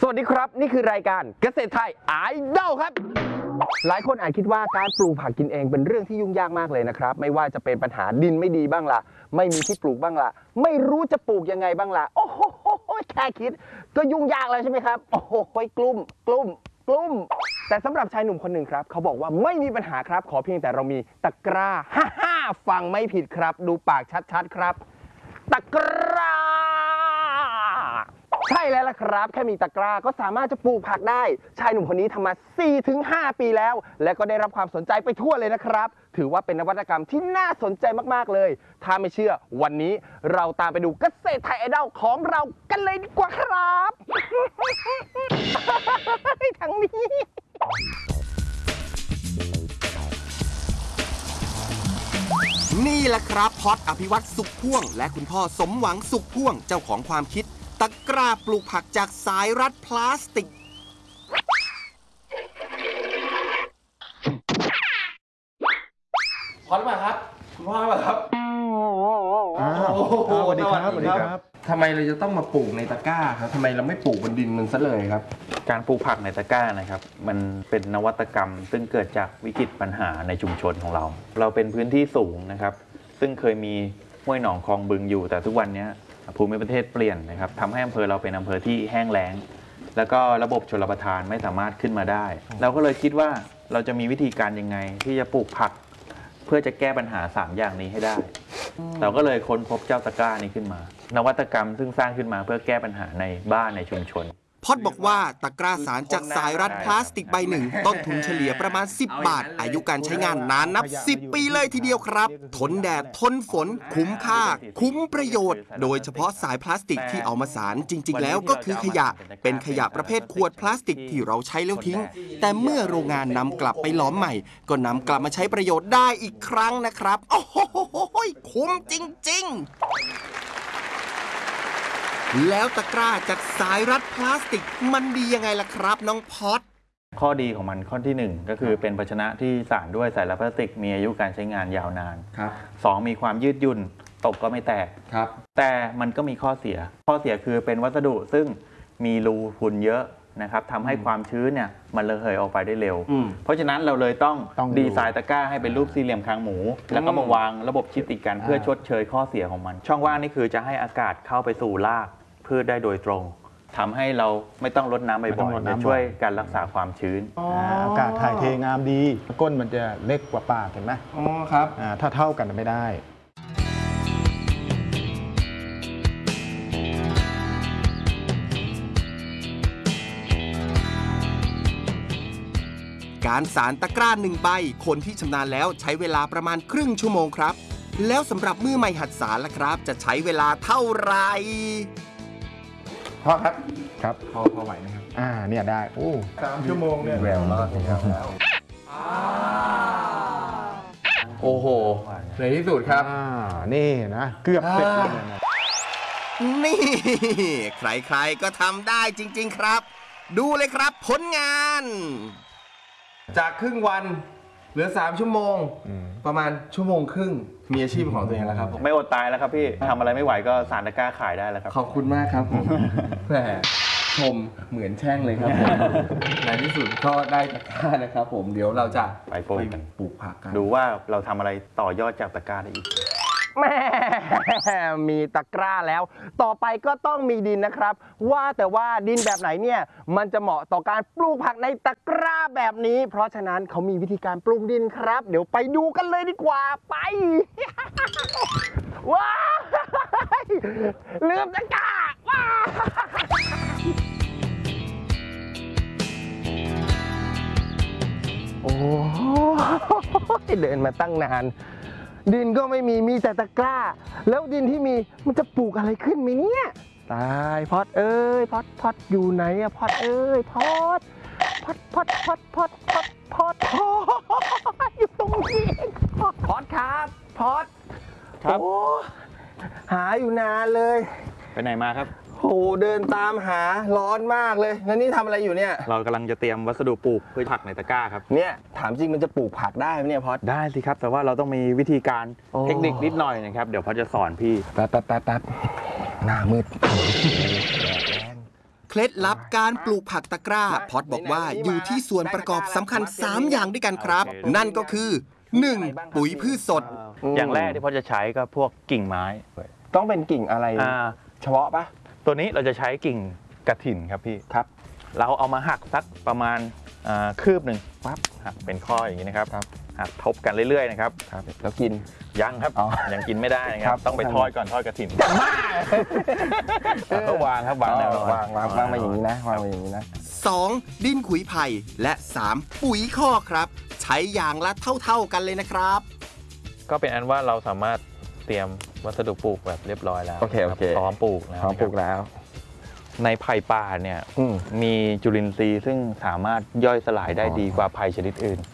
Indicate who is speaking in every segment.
Speaker 1: สวัสดีครับนี่คือรายการเกษตรไทยไอดอลครับหลายคนอาจคิดว่าการปลูกผักกินเองเป็นเรื่องที่ยุ่งยากมากเลยนะครับไม่ว่าจะเป็นปัญหาดินไม่ดีบ้างล่ะไม่มีที่ปลูกบ้างล่ะไม่รู้จะปลูกยังไงบ้างล่ะโอ้โหแค่คิดก็ยุ่งยากแล้วใช่ไหมครับโอ้โหกลุ่มแต่สำหรับชายหนุ่มคนหนึ่งครับเขาบอกว่าไม่มีปัญหาครับขอเพียงแต่เรามีตะกร้าฟังไม่ผิดครับดูปากชัดๆครับตะกร้าใช่แล้วล่ะครับแค่มีตะกร้าก็สามารถจะปลูกผักได้ชายหนุ่มคนนี้ทำมา 4-5 ปีแล้วและก็ได้รับความสนใจไปทั่วเลยนะครับถือว่าเป็นนวัตกรรมที่น่าสนใจมากๆเลยถ้าไม่เชื่อวันนี้เราตามไปดูเกษตรไทยไอดอลของเรากันเลยดีกว่าครับทางนี้
Speaker 2: นี่แหละครับพอดอภิวัตสุขพ่วงและคุณพ่อสมหวังสุขพ่วงเจ้าของความคิดตะกร้าปลูกผักจากสายรัดพลาสติก
Speaker 1: พอหรือเปล่าครับคุณพ่อหรือเปล่าครับ
Speaker 3: สวัสดีครับ
Speaker 1: ทำไมเราจะต้องมาปลูกในตะกร้าครับทำไมเราไม่ปลูกบนดินมันซะเลยครับ
Speaker 3: การปลูกผักในตะกร้านะครับมันเป็นนวัตกรรมซึ่งเกิดจากวิกฤตปัญหาในชุมชนของเราเป็นพื้นที่สูงนะครับซึ่งเคยมีห้วยหนองคลองบึงอยู่แต่ทุกวันนี้ภูมิประเทศเปลี่ยนนะครับทำให้อำเภอเราเป็นอำเภอที่แห้งแล้งแล้วก็ระบบชลประทานไม่สามารถขึ้นมาได้เราก็เลยคิดว่าเราจะมีวิธีการยังไงที่จะปลูกผักเพื่อจะแก้ปัญหา3อย่างนี้ให้ได้เราก็เลยค้นพบเจ้าตะกร้านี้ขึ้นมานวัตกรรมซึ่งสร้างขึ้นมาเพื่อแก้ปัญหาในบ้านในชุมชน
Speaker 2: พอดบอกว่าตะกร้าสารจากสายรัดพลาสติกใบหนึ่งต้นทุนเฉลี่ยประมาณ10 บาทอายุการใช้งานนานนับ10 ปีเลยทีเดียวครับทนแดดทนฝนคุ้มค่าคุ้มประโยชน์โดยเฉพาะสายพลาสติกที่เอามาสารจริงๆแล้วก็คือขยะเป็นขยะประเภทขวดพลาสติกที่เราใช้แล้วทิ้งแต่เมื่อโรงงานนำกลับไปหลอมใหม่ก็นำกลับมาใช้ประโยชน์ได้อีกครั้งนะครับโอ้โหคุ้มจริงๆแล้วตะกร้าจากสายรัดพลาสติกมันดียังไงล่ะครับน้องพอด
Speaker 3: ข้อดีของมันข้อที่1ก็คือเป็นภาชนะที่สารด้วยสายรัดพลาสติกมีอายุการใช้งานยาวนาน2มีความยืดหยุ่นตกก็ไม่แตกแต่มันก็มีข้อเสียคือเป็นวัสดุซึ่งมีรูฝุ่นเยอะนะครับทำให้ความชื้นเนี่ยมันระเหยออกไปได้เร็วเพราะฉะนั้นเราเลยต้องดีไซน์ตะกร้าให้เป็นรูปสี่เหลี่ยมคางหมูแล้วก็มาวางระบบชิดติดกันเพื่อชดเชยข้อเสียของมันช่องว่างนี่คือจะให้อากาศเข้าไปสู่รากพืชได้โดยตรงทำให้เราไม่ต้องรดน้ำบ่อยๆจะช่วยการรักษาความชื้น
Speaker 4: อากาศถ่ายเทงามดีก้นมันจะเล็กกว่าปากเห็นไหม
Speaker 1: อ๋อครับ
Speaker 4: ถ้าเท่ากันไม่ได้
Speaker 2: การสารตะกร้า1 ใบคนที่ชำนาญแล้วใช้เวลาประมาณครึ่งชั่วโมงครับแล้วสำหรับมือใหม่หัดสารล่ะครับจะใช้เวลาเท่าไหร่
Speaker 1: พ่อครับ
Speaker 4: ครับ
Speaker 1: พอไหวไหมครับ
Speaker 4: เนี่ยได้3 ชั่วโมงเนี่ย
Speaker 1: แววรอดแล้วโอ้โหในที่สุดครับ
Speaker 4: นี่นะเกือบเสร็จแล้ว
Speaker 2: นี่ใครๆก็ทำได้จริงๆครับดูเลยครับผลงาน
Speaker 1: จากครึ่งวันเหลือ3 ชั่วโมงประมาณ1 ชั่วโมงครึ่งมีอาชีพของตัวเองแล้วครับ
Speaker 3: ไม่อดตายแล้วครับพี่ทำอะไรไม่ไหวก็สารตะกร้าขายได้แล้วครับ
Speaker 1: ขอบคุณมากครับผมแหมชมเหมือนแช่งเลยครับในที่สุดก็ได้ตะกร้านะครับผมเดี๋ยวเราจะ
Speaker 3: ไปป
Speaker 1: ลูกผักกัน
Speaker 3: ดูว่าเราทำอะไรต่อยอดจากตะกร้าได้อีก
Speaker 1: แม่มีตะกร้าแล้วต่อไปก็ต้องมีดินนะครับว่าแต่ว่าดินแบบไหนเนี่ยมันจะเหมาะต่อการปลูกผักในตะกร้าแบบนี้เพราะฉะนั้นเขามีวิธีการปรุงดินครับเดี๋ยวไปดูกันเลยดีกว่าไปว้าวลืมตะกร้าว้าวโอ้เดินมาตั้งนานดินก็ไม่มีแต่ตะกร้าแล้วดินที่มีมันจะปลูกอะไรขึ้นไหมเนี่ยตายพอดเอ้ยพอดอยู่ไหนอะพอดเอ้ยพอดอยู่ตรงนี้พอดครับพอดโอ้หาอยู่นานเลย
Speaker 3: ไปไหนมาครับ
Speaker 1: โอ้เดินตามหาร้อนมากเลยแล้วนี่ทำอะไรอยู่เนี่ย
Speaker 3: เรากำลังจะเตรียมวัสดุปลูกเพื่อผักในตะกร้าครับ
Speaker 1: เนี่ยถามจริงมันจะปลูกผักได้ไหมเนี่ยพอด
Speaker 3: ได้สิครับแต่ว่าเราต้องมีวิธีการเทคนิคนิดหน่อยนะครับเดี๋ยวพอจะสอนพี่
Speaker 1: แป๊บหน้ามืด
Speaker 2: เคล็ดลับการปลูกผักตะกร้าพอดบอกว่าอยู่ที่ส่วนประกอบสำคัญ 3 อย่างด้วยกันครับ นั่นก็คือ 1. ปุ๋ยพืชสด
Speaker 3: อย่างแรกที่พ่อจะใช้ก็พวกกิ่งไม้
Speaker 1: ต้องเป็นกิ่งอะไรเฉพาะปะ
Speaker 3: ตัวนี้เราจะใช้กิ่งกระถิ่นครับพี่
Speaker 1: ครับ
Speaker 3: เราเอามาหักสักประมาณคืบหนึ่งปั๊บหักเป็นข้ออย่างนี้นะครับหักทบกันเรื่อยๆนะครับ
Speaker 1: แล้วกิน
Speaker 3: ยังครับ
Speaker 1: อ๋อ
Speaker 3: ยังกินไม่ได้นะค
Speaker 1: ครั
Speaker 3: รับ
Speaker 1: บ
Speaker 3: ต้องไปทอดก่อนทอดกระถิ่นก็วางครับวางแนวนอน
Speaker 1: วางมาอย่างนี้นะวางมาอย่างนี้นะ
Speaker 2: 2. ดินขุยไผ่และ 3. ปุ๋ยคอกครับ ใช้อย่างละเท่าๆกันเลยนะครับ
Speaker 3: ก็เป็นอันว่าเราสามารถเตรียมวัสดุปลูกแบบเรียบร้อยแล้ว
Speaker 1: โอเค
Speaker 3: พร้อมปลูกแล้ว
Speaker 1: พร้อมปลูกแล้ว
Speaker 3: ในไผ่ป่าเนี่ย
Speaker 1: อืม
Speaker 3: มีจุลินทรีย์ซึ่งสามารถย่อยสลายได้ดีกว่าไผ่ชนิดอื่น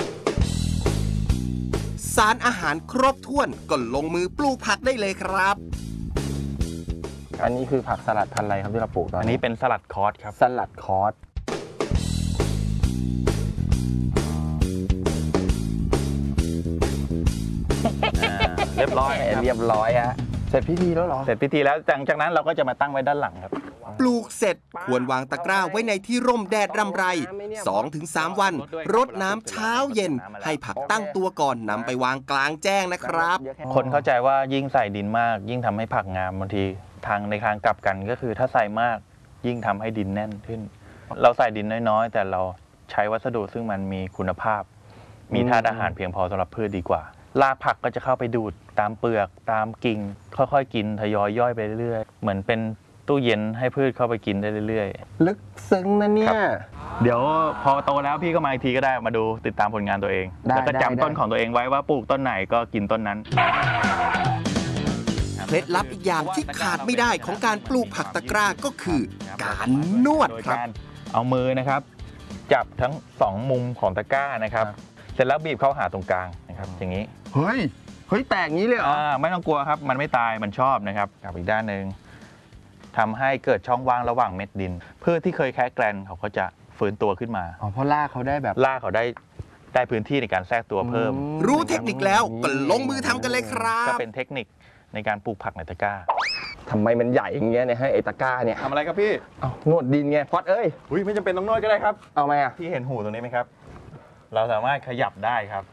Speaker 2: สารอาหารครบถ้วนก็ลงมือปลูกผักได้เลยครับ
Speaker 1: อันนี้คือผักสลัดพันธุ์อะไรครับที่เราปลูกตอน
Speaker 3: อันนี้เป็นสลัดคอสครับ
Speaker 1: สลัดคอส
Speaker 3: เรียบร้อยครับ
Speaker 1: เรียบร้อยฮะเสร็จพิธีแล้วเหรอ
Speaker 3: เสร็จพิธีแล้วหลังจากนั้นเราก็จะมาตั้งไว้ด้านหลังครับ
Speaker 2: ปลูกเสร็จควรวางตะกร้าไว้ในที่ร่มแดดรำไร 2-3 วัน รดน้ำเช้าเย็น ให้ผักตั้งตัวก่อนนำไปวางกลางแจ้งนะครับ
Speaker 3: คนเข้าใจว่ายิ่งใส่ดินมาก ยิ่งทำให้ผักงามบางทีในทางกลับกันก็คือถ้าใส่มากยิ่งทำให้ดินแน่นขึ้น เราใส่ดินน้อยๆ แต่เราใช้วัสดุซึ่งมันมีคุณภาพ มีธาตุอาหารเพียงพอสำหรับพืชดีกว่ารากผักก็จะเข้าไปดูดตามเปลือกตามกิ่งค่อยๆกินทยอยย่อยไปเรื่อยๆเหมือนเป็นตู้เย็นให้พืชเข้าไปกินได้เรื่อยๆ
Speaker 1: ลึกซึ้งนะเนี่ย
Speaker 3: เดี๋ยวพอโตแล้วพี่ก็มาอีกทีก็ได้มาดูติดตามผลงานตัวเอง
Speaker 1: ได้
Speaker 3: แล้วก็
Speaker 1: ได้
Speaker 3: จำต้นของตัวเองไว้ว่าปลูกต้นไหนก็กินต้นนั้น
Speaker 2: เคล็ดลับอีกอย่างที่ขาดไม่ได้ของการปลูกผักตะกร้าก็คือ การนวด
Speaker 3: โดย
Speaker 2: ครับ
Speaker 3: การเอามือนะครับ จับทั้ง2มุมของตะกร้านะครับ เสร็จแล้วบีบเข้าหาตรงกลางนะครับอย่างนี้
Speaker 1: เฮ้ยแตกงี้เลยเหรอ
Speaker 3: ไม่ต้องกลัวครับมันไม่ตายมันชอบนะครับกับอีกด้านหนึ่งทำให้เกิดช่องว่างระหว่างเม็ดดินพืชที่เคยแค่แกลนเขาก็จะฟื้นตัวขึ้นมา
Speaker 1: อ๋อเพราะรากเขาได้แบบ
Speaker 3: รากเขาได้พื้นที่ในการแทรกตัวเพิ่ม
Speaker 2: รู้เทคนิคแล้วก็ลงมือทำกันเลยครั
Speaker 3: ก็
Speaker 2: บ
Speaker 3: เป็นเทคนิคในการปลูกผักในตะกร้า
Speaker 1: ทำไมมันใหญ่อย่างเงี้ยเนี่ยให้ไอตะกร้าเนี่ย
Speaker 3: ทำอะไรครับพี่
Speaker 1: เอานวดดินไงพอดเอ้ย
Speaker 3: อุ้ยไม่จำเป็นต้องนวดก็ได้ครับ
Speaker 1: เอาไหมอ่ะ
Speaker 3: พี่เห็นหูตรงนี้ไหมครับ เราสามารถขยับได้ครับ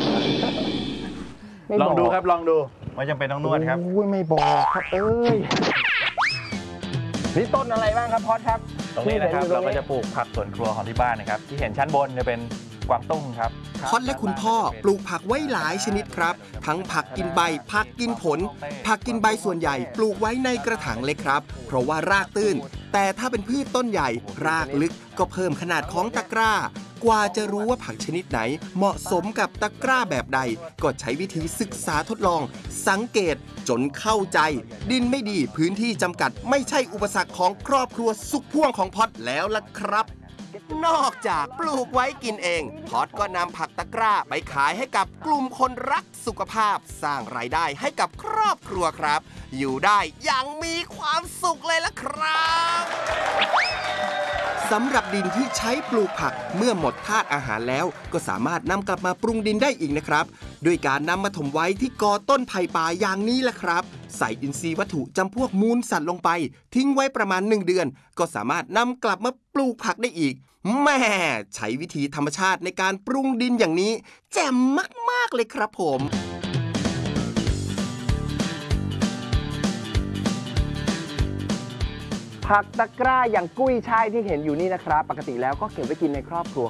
Speaker 1: ไม่
Speaker 3: ลองดู
Speaker 1: ก
Speaker 3: ครับลองดูไม่จำเป็นต้องนวดครับ
Speaker 1: โอ้ยไม่บอกครับเอ้ยนี่ต้นอะไรบ้างครับพอดครับ
Speaker 3: ตรงนี้นะครับ
Speaker 1: ที่ห็
Speaker 3: เรา
Speaker 1: อยู่
Speaker 3: ก็จะปลูกผักสวนครัวของที่บ้านนะครับ ที่เห็นชั้นบนจะเป็นกวางตุ้งครับ
Speaker 2: พอดและคุณพ่อปลูกผักไว้หลายชนิดครับ ทั้งผักกินใบ ผักกินผล ผักกินใบส่วนใหญ่ปลูกไว้ในกระถางเล็กครับ เพราะว่ารากตื้น แต่ถ้าเป็นพืชต้นใหญ่ รากลึกก็เพิ่มขนาดของตะกร้า กว่าจะรู้ว่าผักชนิดไหน เหมาะสมกับตะกร้าแบบใด ก็ใช้วิธีศึกษาทดลอง สังเกตจนเข้าใจ ดินไม่ดีพื้นที่จำกัดไม่ใช่อุปสรรคของครอบครัวสุขพ่วงของพอดแล้วล่ะครับ นอกจากปลูกไว้กินเองพอดก็นำผักตะกร้าไปขายให้กับกลุ่มคนรักสุขภาพ สร้างรายได้ให้กับครอบครัวครับ อยู่ได้อย่างมีความสุขเลยล่ะครับสำหรับดินที่ใช้ปลูกผักเมื่อหมดธาตุอาหารแล้วก็สามารถนำกลับมาปรุงดินได้อีกนะครับด้วยการนำมาถมไว้ที่กอต้นไผ่ป่าอย่างนี้แหละครับ ใส่อินทรีย์วัตถุจำพวกมูลสัตว์ลงไป ทิ้งไว้ประมาณ1 เดือน ก็สามารถนำกลับมาปลูกผักได้อีกแม่ใช้วิธีธรรมชาติในการปรุงดินอย่างนี้แจ่มมากๆเลยครับผม
Speaker 1: ผักตะกร้าอย่างกุ้ยช่ายที่เห็นอยู่นี่นะครับ ปกติแล้วก็เก็บไว้กินในครอบครัว